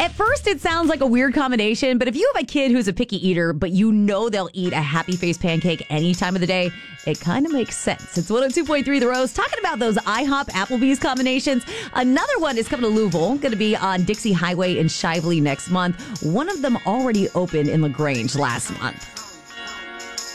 At first, it sounds like a weird combination, but if you have a kid who's a picky eater, but you know they'll eat a Happy Face pancake any time of the day, it kind of makes sense. It's 102.3 The Rose, talking about those IHOP Applebee's combinations. Another one is coming to Louisville, going to be on Dixie Highway in Shively next month. One of them already opened in LaGrange last month.